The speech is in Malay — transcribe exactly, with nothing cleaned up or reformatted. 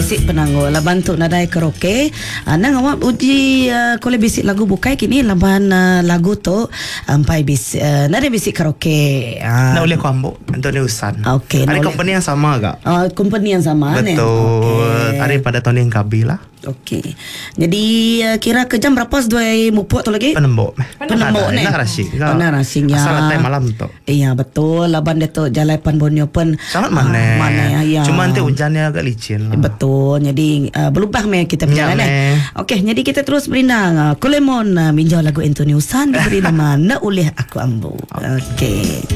bisik penanggo laban tu nadai karaoke. Uh, nang awak uji uh, kole bisik lagu bukai kini laban uh, lagu tu ampai bisik uh, nadai bisik karaoke. Uh. Nak boleh aku ambuk Tony Usan. Okey. Ada company yang sama agak. Uh, company yang sama ni. Betul. Okay. Ada pada Tony yang Kabi lah. Okey. Jadi uh, kira ke jam berapa dua mupuk tu lagi? Penembok. Penembok ni. Nak racing. Nak racing ya. Asal time malam tu. Iya betul. Laban dia tu Jalai Pan Borneo pun sangat mana. Uh, mana ya. Cuma nanti hujannya agak licin lah. Betul. Jadi uh, berubah meh kita berjalan ya, eh. Okey, jadi kita terus berindang. Uh, Kulemon uh, minjau lagu Anthony Usan diberi nama Nak Ulih Aku Ambu. Okey. Okay.